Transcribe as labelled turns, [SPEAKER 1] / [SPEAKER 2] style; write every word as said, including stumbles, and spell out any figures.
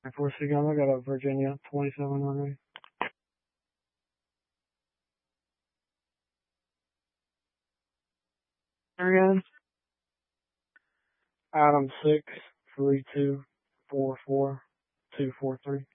[SPEAKER 1] Four Sigama, got a Virginia twenty-seven hundred. Again, Adam six three two four four two four three.